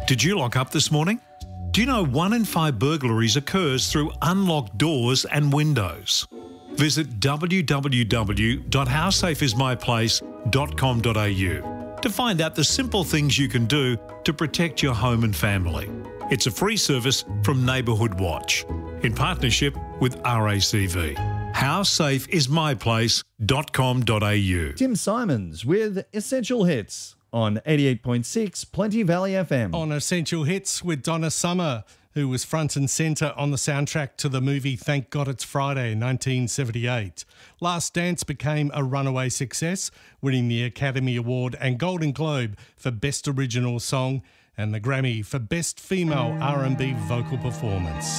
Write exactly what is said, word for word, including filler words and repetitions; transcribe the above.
Did you lock up this morning? Do you know one in five burglaries occurs through unlocked doors and windows? Visit w w w dot how safe is my place dot com dot a u to find out the simple things you can do to protect your home and family. It's a free service from Neighbourhood Watch in partnership with R A C V. how safe is my place dot com dot a u. Tim Simons with Essential Hits on eighty-eight point six Plenty Valley F M. On Essential Hits with Donna Summer, who was front and centre on the soundtrack to the movie Thank God It's Friday in nineteen seventy-eight. Last Dance became a runaway success, winning the Academy Award and Golden Globe for Best Original Song and the Grammy for Best Female R and B Vocal Performance.